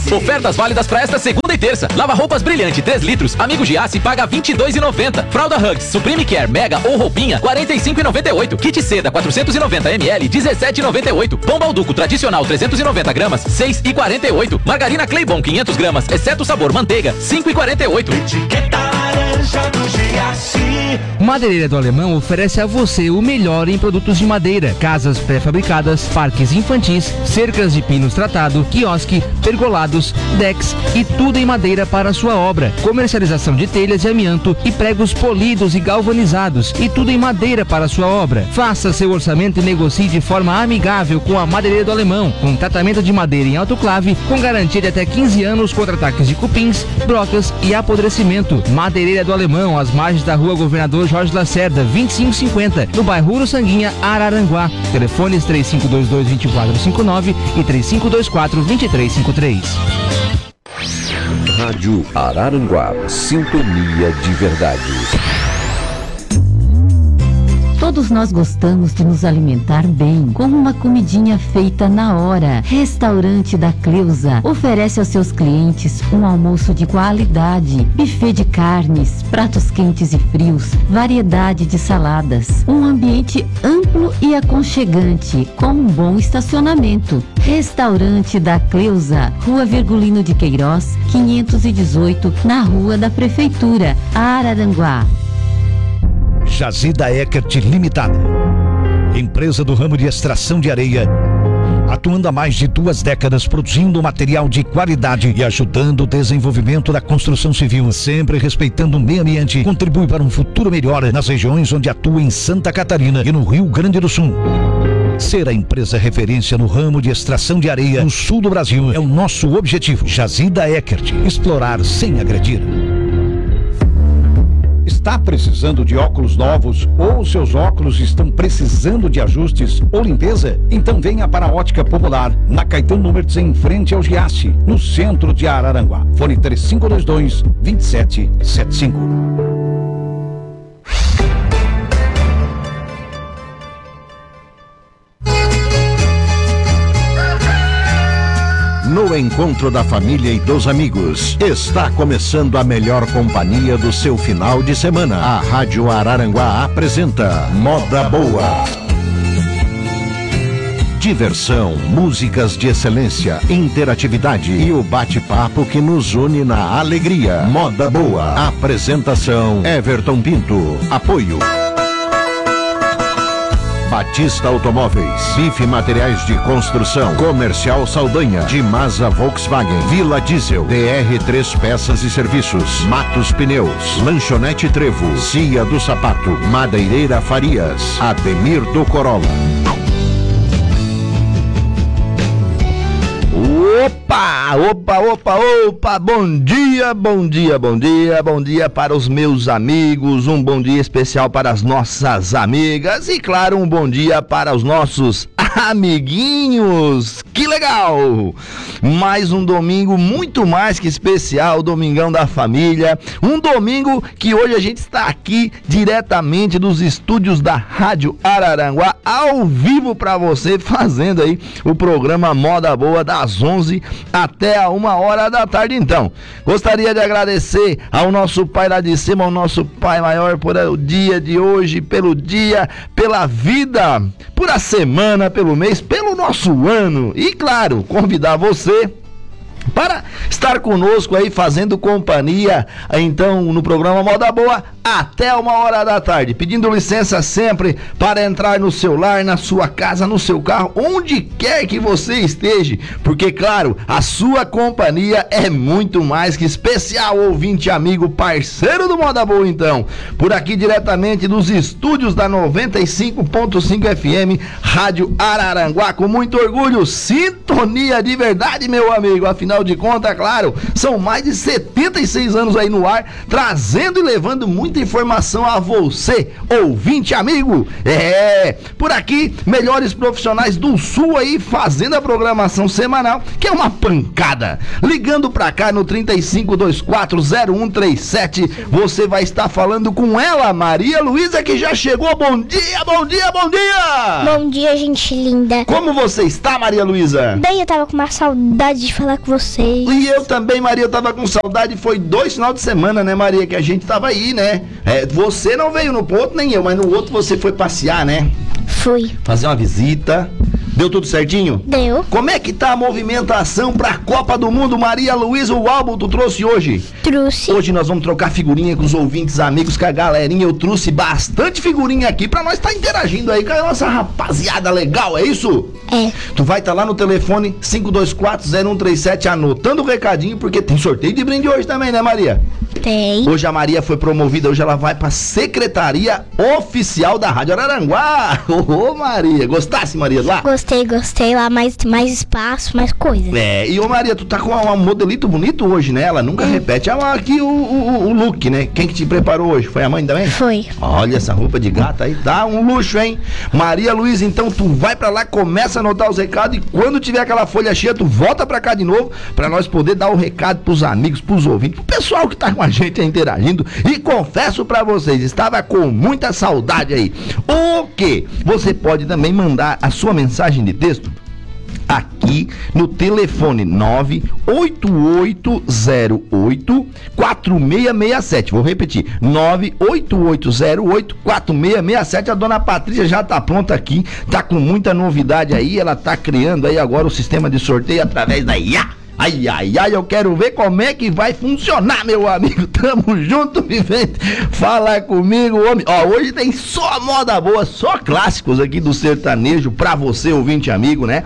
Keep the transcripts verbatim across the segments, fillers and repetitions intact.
Ofertas válidas para esta segunda e terça. Lava roupas Brilhante três litros, Amigo Giasse paga vinte e dois reais e noventa centavos. Fralda Hugs Supreme Care Mega ou Roupinha quarenta e cinco reais e noventa e oito centavos. Kit Seda quatrocentos e noventa mililitros dezessete reais e noventa e oito centavos. Pão Balduco tradicional trezentos e noventa gramas seis reais e quarenta e oito centavos. Margarina Claybon quinhentos gramas, exceto sabor manteiga cinco reais e quarenta e oito centavos. Etiqueta laranja do Giasse. Madeireira do Alemão oferece a você o melhor em produtos de madeira, casas pré-fabricadas, parques infantis, cercas de pinos tratado, quiosque, pergolados, decks e tudo em madeira para a sua obra. Comercialização de telhas de amianto e pregos polidos e galvanizados e tudo em madeira para a sua obra. Faça seu orçamento e negocie de forma amigável com a Madeireira do Alemão, com tratamento de madeira em autoclave, com garantia de até quinze anos contra ataques de cupins, brocas e apodrecimento. Madeireira do Alemão, às margens da rua Governador Jorge Lacerda, vinte e cinco cinquenta, no bairro Uruçanguinha, Araranguá. Telefones três cinco dois dois, dois quatro cinco nove e três cinco dois quatro, dois três cinco três. Rádio Araranguá, sintonia de verdade. Todos nós gostamos de nos alimentar bem, com uma comidinha feita na hora. Restaurante da Cleusa oferece aos seus clientes um almoço de qualidade, buffet de carnes, pratos quentes e frios, variedade de saladas, um ambiente amplo e aconchegante, com um bom estacionamento. Restaurante da Cleusa, Rua Virgulino de Queiroz, quinhentos e dezoito, na Rua da Prefeitura, Araranguá. Jazida Eckert Limitada, empresa do ramo de extração de areia, atuando há mais de duas décadas produzindo material de qualidade e ajudando o desenvolvimento da construção civil, sempre respeitando o meio ambiente, contribui para um futuro melhor nas regiões onde atua em Santa Catarina e no Rio Grande do Sul. Ser a empresa referência no ramo de extração de areia no sul do Brasil é o nosso objetivo. Jazida Eckert, explorar sem agredir. Está precisando de óculos novos ou seus óculos estão precisando de ajustes ou limpeza? Então venha para a Ótica Popular, na Caetano Numertz, em frente ao Giasse, no centro de Araranguá. Fone três cinco dois dois, dois sete sete cinco. No encontro da família e dos amigos, está começando a melhor companhia do seu final de semana. A Rádio Araranguá apresenta Moda Boa. Diversão, músicas de excelência, interatividade e o bate-papo que nos une na alegria. Moda Boa. Apresentação: Everton Pinto. Apoio: Batista Automóveis, Bife Materiais de Construção, Comercial Saldanha, Dimasa Volkswagen, Vila Diesel, D R três Peças e Serviços, Matos Pneus, Lanchonete Trevo, Cia do Sapato, Madeireira Farias, Ademir do Corolla. Opa, opa, opa, opa, bom dia, bom dia, bom dia, bom dia para os meus amigos, um bom dia especial para as nossas amigas e, claro, um bom dia para os nossos amiguinhos. Que legal! Mais um domingo muito mais que especial, Domingão da Família, um domingo que hoje a gente está aqui diretamente dos estúdios da Rádio Araranguá, ao vivo para você, fazendo aí o programa Moda Boa das onze até a uma hora da tarde. Então, gostaria de agradecer ao nosso pai lá de cima, ao nosso pai maior, por o dia de hoje, pelo dia, pela vida, por a semana, pelo mês, pelo nosso ano. E claro, convidar você para estar conosco aí fazendo companhia, então, no programa Moda Boa até uma hora da tarde, pedindo licença sempre para entrar no seu lar, na sua casa, no seu carro, onde quer que você esteja, porque claro, a sua companhia é muito mais que especial, ouvinte, amigo, parceiro do Moda Boa. Então, por aqui diretamente dos estúdios da noventa e cinco ponto cinco F M, Rádio Araranguá, com muito orgulho, sintonia de verdade, meu amigo, afinal de contas, claro, claro, são mais de setenta e seis anos aí no ar, trazendo e levando muita informação a você, ouvinte amigo. É, por aqui, melhores profissionais do Sul aí, fazendo a programação semanal, que é uma pancada. Ligando pra cá no trinta e cinco, vinte e quatro, zero um três sete, você vai estar falando com ela, Maria Luísa, que já chegou. Bom dia, bom dia, bom dia! Bom dia, gente linda. Como você está, Maria Luísa? Bem, eu tava com uma saudade de falar com vocês. E eu também, Maria, eu tava com saudade. Foi dois final de semana, né, Maria, que a gente tava aí, né? É, você não veio no outro, nem eu, mas no outro você foi passear, né? Fui. Fazer uma visita. Deu tudo certinho? Deu. Como é que tá a movimentação pra Copa do Mundo, Maria Luísa? O álbum tu trouxe hoje? Trouxe. Hoje nós vamos trocar figurinha com os ouvintes, amigos, com a galerinha. Eu trouxe bastante figurinha aqui pra nós estar tá interagindo aí com a nossa rapaziada legal, é isso? É. Tu vai estar tá lá no telefone cinco dois quatro, zero um três sete anotando o recadinho, porque tem sorteio de brinde hoje também, né, Maria? Tem. Hoje a Maria foi promovida, hoje ela vai pra Secretaria Oficial da Rádio Araranguá. Ô, oh, Maria, gostasse, Maria, lá? Gostei, gostei lá, mais, mais espaço, mais coisa. É, e ô Maria, tu tá com um modelito bonito hoje, né? Ela nunca hum. repete ah, aqui o, o, o look, né? Quem que te preparou hoje? Foi a mãe também? Foi. Olha essa roupa de gata aí, dá um luxo, hein? Maria Luísa, então tu vai pra lá, começa a anotar os recados e quando tiver aquela folha cheia, tu volta pra cá de novo pra nós poder dar o recado pros amigos, pros ouvintes, pro pessoal que tá com a gente aí interagindo. E confesso pra vocês, estava com muita saudade aí. O que? Você pode também mandar a sua mensagem de texto aqui no telefone nove oito oito zero oito, quatro seis seis sete. Vou repetir, nove oito oito zero oito, quatro seis seis sete. A dona Patrícia já tá pronta aqui, tá com muita novidade aí, ela tá criando aí agora o sistema de sorteio através da I A. Ai, ai, ai, eu quero ver como é que vai funcionar, meu amigo. Tamo junto, vivente. Fala comigo, homem. Ó, hoje tem só moda boa, só clássicos aqui do sertanejo pra você, ouvinte amigo, né?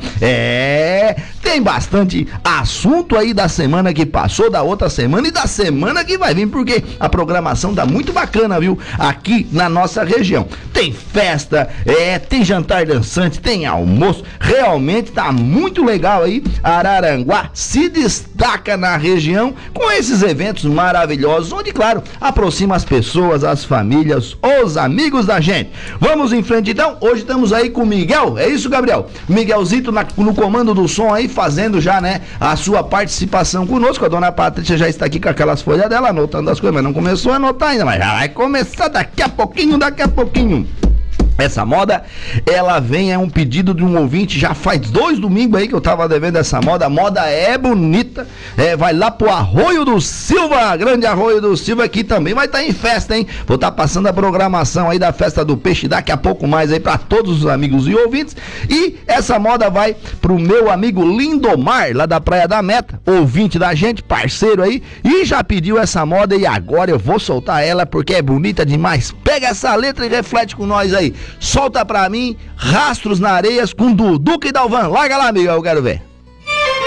É, tem bastante assunto aí da semana que passou, da outra semana e da semana que vai vir, porque a programação tá muito bacana, viu? Aqui na nossa região. Tem festa, é, tem jantar dançante, tem almoço. Realmente tá muito legal aí. Araranguá se destaca na região com esses eventos maravilhosos, onde, claro, aproxima as pessoas, as famílias, os amigos da gente. Vamos em frente então. Hoje estamos aí com o Miguel, é isso, Gabriel? Miguelzito na, no comando do som aí, fazendo já, né, a sua participação conosco. A dona Patrícia já está aqui com aquelas folhas dela, anotando as coisas, mas não começou a anotar ainda, mas já vai começar daqui a pouquinho, daqui a pouquinho. Essa moda, ela vem, é um pedido de um ouvinte, já faz dois domingos aí que eu tava devendo essa moda. A moda é bonita, é, vai lá pro Arroio do Silva, grande Arroio do Silva, que também vai estar tá em festa, hein? Vou estar tá passando a programação aí da Festa do Peixe daqui a pouco mais aí pra todos os amigos e ouvintes. E essa moda vai pro meu amigo Lindomar, lá da Praia da Meta, ouvinte da gente, parceiro aí, e já pediu essa moda e agora eu vou soltar ela porque é bonita demais. Pega essa letra e reflete com nós aí. Solta pra mim, Rastros na Areias com Dudu e Dalvan. Larga lá, amigo, eu quero ver.